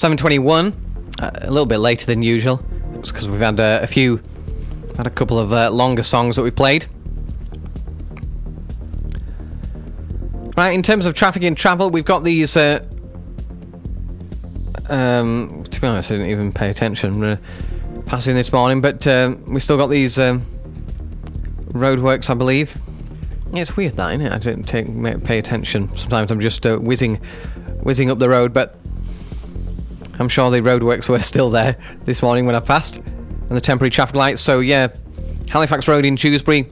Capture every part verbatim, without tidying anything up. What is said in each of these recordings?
seven twenty-one, uh, a little bit later than usual. It's because we've had uh, a few, had a couple of uh, longer songs that we played. Right, in terms of traffic and travel, we've got these... Uh, um, to be honest, I didn't even pay attention uh, passing this morning, but uh, we've still got these um, roadworks, I believe. Yeah, it's weird that, isn't it? I didn't take, pay attention. Sometimes I'm just uh, whizzing, whizzing up the road, but I'm sure the roadworks were still there this morning when I passed, and the temporary traffic lights. So yeah, Halifax Road in Dewsbury,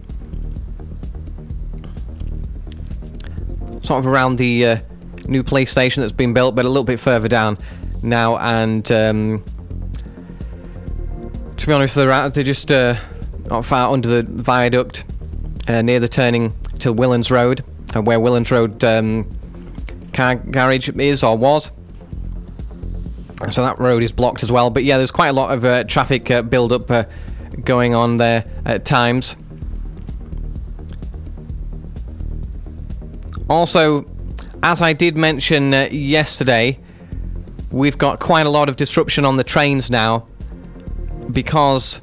sort of around the uh, new police station that's been built, but a little bit further down now. And um, to be honest, they're, they're just uh, not far under the viaduct uh, near the turning to Willans Road, uh, where Willans Road um, car garage is or was. So that road is blocked as well. But yeah, there's quite a lot of uh, traffic uh, build-up uh, going on there at times. Also, as I did mention uh, yesterday, we've got quite a lot of disruption on the trains now because,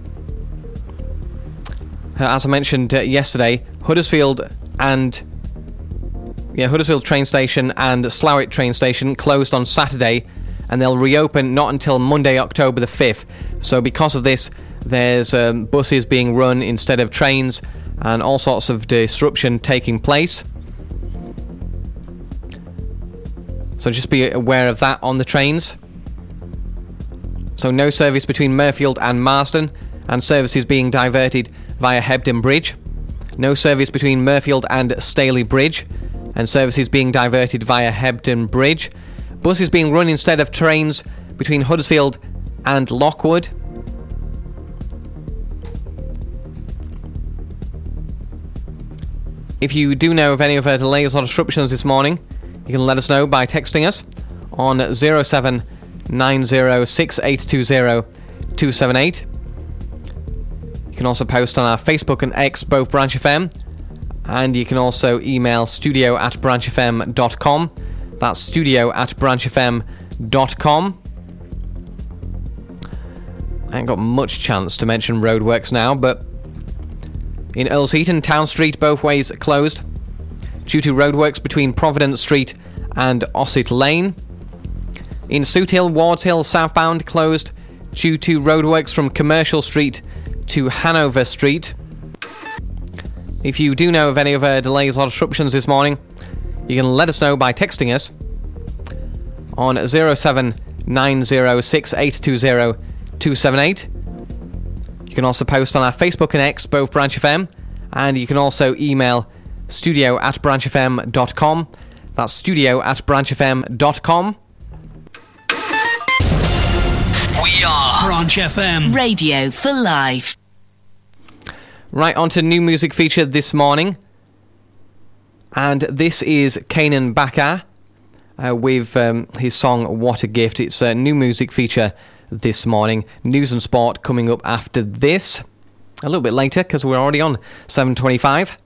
uh, as I mentioned uh, yesterday, Huddersfield and yeah, Huddersfield train station and Slough train station closed on Saturday, and they'll reopen not until Monday, October the fifth. So because of this, there's um, buses being run instead of trains, and all sorts of disruption taking place. So just be aware of that on the trains. So no service between Mirfield and Marsden, and services being diverted via Hebden Bridge. No service between Mirfield and Staley Bridge, and services being diverted via Hebden Bridge. Buses being run instead of trains between Huddersfield and Lockwood. If you do know of any of our delays or disruptions this morning, you can let us know by texting us on zero seven nine zero six eight two zero two seven eight. You can also post on our Facebook and X, both Branch F M, and you can also email studio at branch f m dot com. That's studio at branch f m dot com. I ain't got much chance to mention roadworks now, but in Earls Heaton, Town Street both ways closed due to roadworks between Providence Street and Ossett Lane. In Soothill, Wards Hill southbound closed due to roadworks from Commercial Street to Hanover Street. If you do know of any of our delays or disruptions this morning, you can let us know by texting us on zero seven nine zero six eight two zero two seven eight. You can also post on our Facebook and X, both Branch F M, and you can also email studio at branch f m dot com. That's studio at branch f m dot com. We are Branch F M. Radio for life. Right, on to new music feature this morning. And this is Kanan Bakar uh, with um, his song What a Gift. It's a new music feature this morning. News and sport coming up after this. A little bit later because we're already on seven twenty-five.